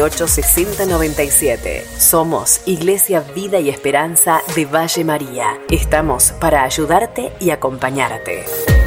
6097. Somos Iglesia Vida y Esperanza de Valle María. Estamos para ayudarte y acompañarte.